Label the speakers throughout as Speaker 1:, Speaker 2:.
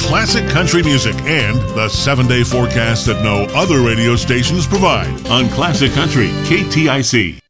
Speaker 1: classic country music and the 7-day forecast that no other radio stations provide on Classic Country KTIC.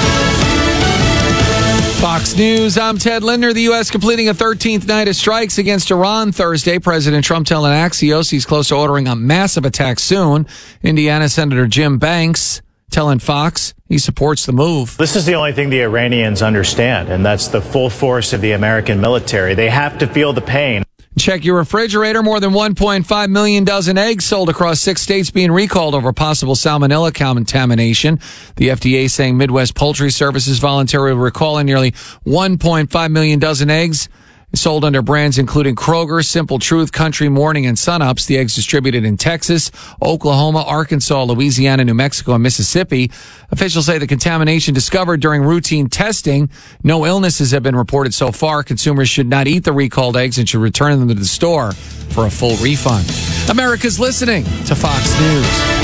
Speaker 2: Fox News, I'm Ted Lindner. The U.S. completing a 13th night of strikes against Iran Thursday. President Trump telling Axios he's close to ordering a massive attack soon. Indiana Senator Jim Banks telling Fox he supports the move.
Speaker 3: This is the only thing the Iranians understand, and that's the full force of the American military. They have to feel the pain.
Speaker 2: Check your refrigerator. More than 1.5 million dozen eggs sold across 6 states being recalled over possible salmonella contamination. The FDA saying Midwest Poultry Services voluntarily recalling nearly 1.5 million dozen eggs sold under brands including Kroger, Simple Truth, Country Morning, and SunUps. The eggs distributed in Texas, Oklahoma, Arkansas, Louisiana, New Mexico, and Mississippi. Officials say the contamination discovered during routine testing. No illnesses have been reported so far. Consumers should not eat the recalled eggs and should return them to the store for a full refund. America's listening to Fox News.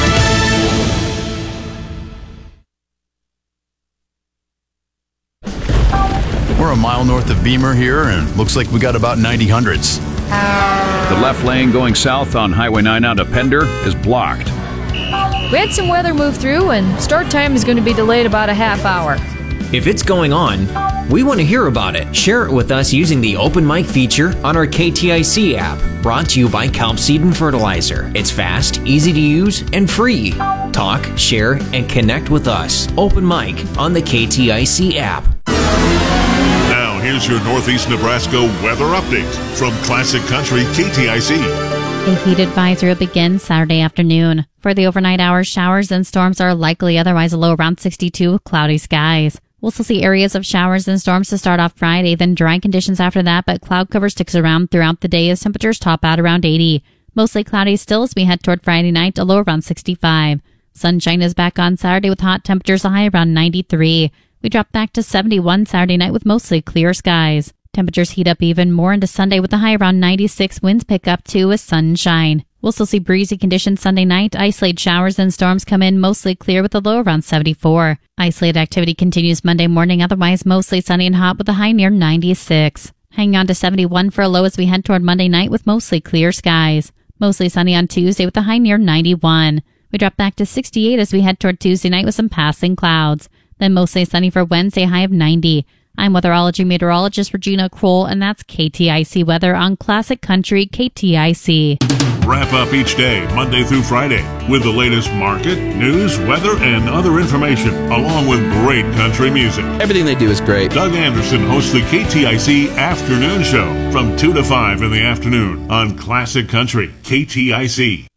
Speaker 4: We're a mile north of Beamer here, and looks like we got about 90 hundredths.
Speaker 5: The left lane going south on Highway 9 out of Pender is blocked.
Speaker 6: We had some weather move through, and start time is going to be delayed about a half hour.
Speaker 7: If it's going on, we want to hear about it. Share it with us using the Open Mic feature on our KTIC app. Brought to you by Kelp Seed and Fertilizer. It's fast, easy to use, and free. Talk, share, and connect with us. Open Mic on the KTIC app.
Speaker 1: Now, here's your Northeast Nebraska weather update from Classic Country KTIC.
Speaker 8: A heat advisory will begin Saturday afternoon. For the overnight hours, showers and storms are likely, otherwise a low around 62 with cloudy skies. We'll still see areas of showers and storms to start off Friday, then dry conditions after that, but cloud cover sticks around throughout the day as temperatures top out around 80. Mostly cloudy still as we head toward Friday night, a low around 65. Sunshine is back on Saturday with hot temperatures, a high around 93. We drop back to 71 Saturday night with mostly clear skies. Temperatures heat up even more into Sunday with a high around 96. Winds pick up too with sunshine. We'll still see breezy conditions Sunday night. Isolated showers and storms come in mostly clear with a low around 74. Isolated activity continues Monday morning, otherwise mostly sunny and hot with a high near 96. Hanging on to 71 for a low as we head toward Monday night with mostly clear skies. Mostly sunny on Tuesday with a high near 91. We drop back to 68 as we head toward Tuesday night with some passing clouds. Then mostly sunny for Wednesday, high of 90. I'm weatherology meteorologist Regina Kroll, and that's KTIC weather on Classic Country KTIC.
Speaker 1: Wrap up each day, Monday through Friday, with the latest market, news, weather, and other information, along with great country music.
Speaker 9: Everything they do is great.
Speaker 1: Doug Anderson hosts the KTIC Afternoon Show from 2 to 5 in the afternoon on Classic Country KTIC.